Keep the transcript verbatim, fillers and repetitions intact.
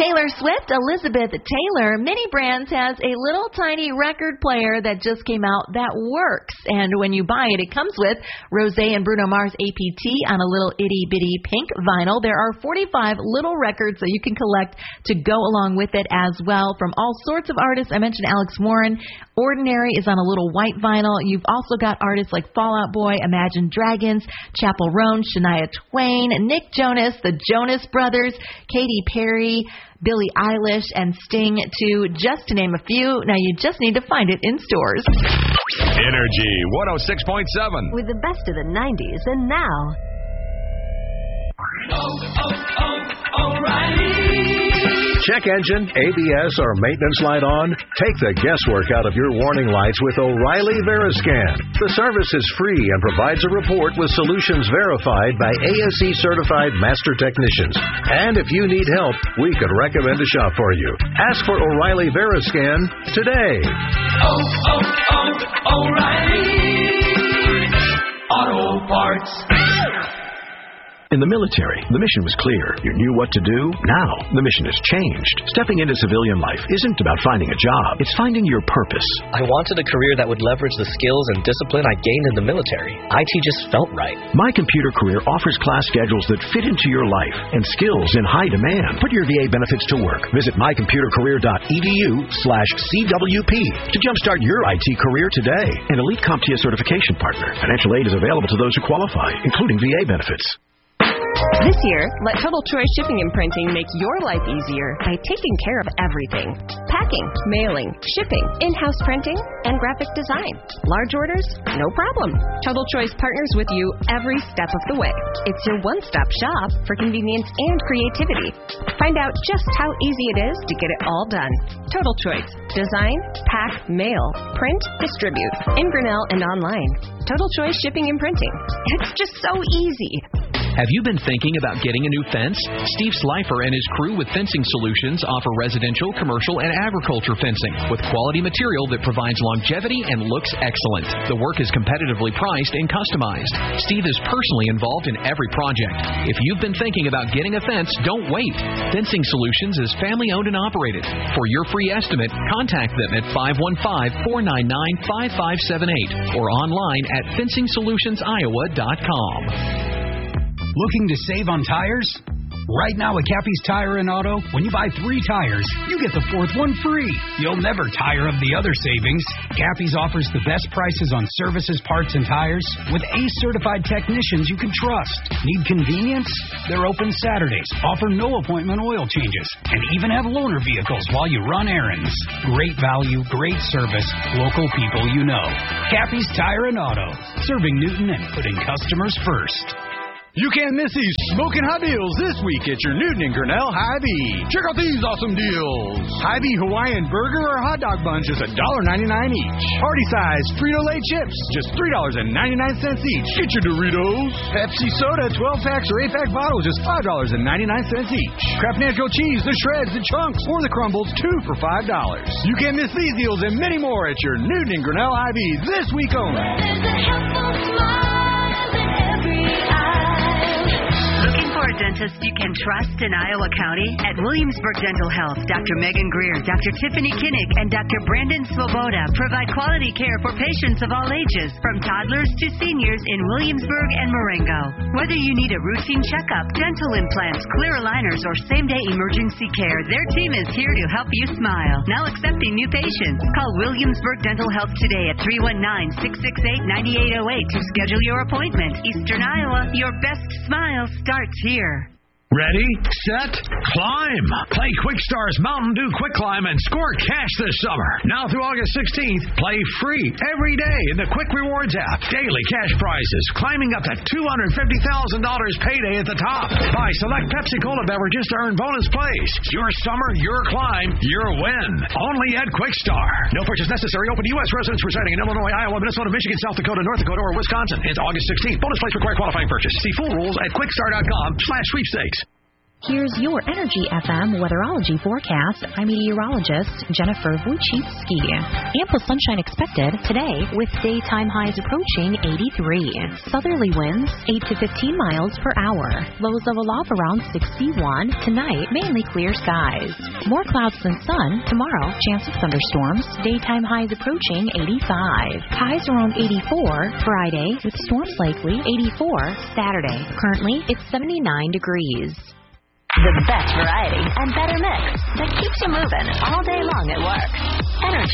Taylor Swift, Elizabeth Taylor, Many Brands has a little tiny record player that just came out that works. And when you buy it, it comes with Rosé and Bruno Mars A P T on a little itty-bitty pink vinyl. There are forty-five little records that you can collect to go along with it as well from all sorts of artists. I mentioned Alex Warren. Ordinary is on a little white vinyl. You've also got artists like Fall Out Boy, Imagine Dragons, Chappell Roan, Shania Twain, Nick Jonas, the Jonas Brothers, Katy Perry, Billie Eilish, and Sting, too, just to name a few. Now, you just need to find it in stores. Energy one oh six point seven. With the best of the nineties and now. Oh, oh, oh, O'Reilly. Check engine, A B S, or maintenance light on? Take the guesswork out of your warning lights with O'Reilly Veriscan. The service is free and provides a report with solutions verified by A S E-certified master technicians. And if you need help, we could recommend a shop for you. Ask for O'Reilly Veriscan today. Oh, oh, oh, O'Reilly Auto Parts. In the military, the mission was clear. You knew what to do. Now, the mission has changed. Stepping into civilian life isn't about finding a job. It's finding your purpose. I wanted a career that would leverage the skills and discipline I gained in the military. I T just felt right. My Computer Career offers class schedules that fit into your life and skills in high demand. Put your V A benefits to work. Visit my computer career dot e d u slash C W P to jumpstart your I T career today. An Elite CompTIA certification partner. Financial aid is available to those who qualify, including V A benefits. This year, let Total Choice Shipping and Printing make your life easier by taking care of everything. Packing, mailing, shipping, in-house printing, and graphic design. Large orders? No problem. Total Choice partners with you every step of the way. It's your one-stop shop for convenience and creativity. Find out just how easy it is to get it all done. Total Choice. Design, pack, mail, print, distribute. In Grinnell and online. Total Choice Shipping and Printing. It's just so easy. Have you been thinking about getting a new fence? Steve Slifer and his crew with Fencing Solutions offer residential, commercial, and agriculture fencing with quality material that provides longevity and looks excellent. The work is competitively priced and customized. Steve is personally involved in every project. If you've been thinking about getting a fence, don't wait. Fencing Solutions is family-owned and operated. For your free estimate, contact them at five one five, four nine nine, five five seven eight or online at fencing solutions iowa dot com. Looking to save on tires? Right now at Cappy's Tire and Auto, when you buy three tires, you get the fourth one free. You'll never tire of the other savings. Cappy's offers the best prices on services, parts, and tires with A C E-certified technicians you can trust. Need convenience? They're open Saturdays, offer no appointment oil changes, and even have loaner vehicles while you run errands. Great value, great service, local people you know. Cappy's Tire and Auto, serving Newton and putting customers first. You can't miss these smoking hot deals this week at your Newton and Grinnell Hy-Vee. Check out these awesome deals. Hy-Vee Hawaiian burger or hot dog bun, just one dollar ninety-nine each. Party size Frito-Lay chips, just three dollars and ninety-nine cents each. Get your Doritos. Pepsi soda, twelve packs or eight pack bottles, just five dollars and ninety-nine cents each. Kraft Nacho cheese, the shreds, the chunks, or the crumbles, two for five dollars. You can't miss these deals and many more at your Newton and Grinnell Hy-Vee this week only. There's a helpful smile in every eye. Looking for a dentist you can trust in Iowa County? At Williamsburg Dental Health, Doctor Megan Greer, Doctor Tiffany Kinnick, and Doctor Brandon Swoboda provide quality care for patients of all ages, from toddlers to seniors in Williamsburg and Marengo. Whether you need a routine checkup, dental implants, clear aligners, or same-day emergency care, their team is here to help you smile. Now accepting new patients. Call Williamsburg Dental Health today at three one nine, six six eight, nine eight zero eight to schedule your appointment. Eastern Iowa, your best smile starts here. Ready, set, climb. Play Quickstar's Mountain Dew Quick Climb and score cash this summer. Now through August sixteenth, play free every day in the Quick Rewards app. Daily cash prizes climbing up to two hundred fifty thousand dollars payday at the top. Buy select Pepsi-Cola beverages to earn bonus plays. Your summer, your climb, your win. Only at Quickstar. No purchase necessary. Open to U S residents residing in Illinois, Iowa, Minnesota, Michigan, South Dakota, North Dakota, or Wisconsin. It's August sixteenth. Bonus plays require qualifying purchase. See full rules at quickstar dot com slash sweepstakes. Here's your Energy F M weatherology forecast. I'm meteorologist Jennifer Wojcicki. Ample sunshine expected today with daytime highs approaching eighty-three. Southerly winds eight to fifteen miles per hour. Lows of aloft around sixty-one. Tonight, mainly clear skies. More clouds than sun. Tomorrow, chance of thunderstorms. Daytime highs approaching eighty-five. Highs around eighty-four. Friday with storms likely. eighty-four. Saturday. Currently, it's seventy-nine degrees. The best variety and better mix that keeps you moving all day long at work. Energy.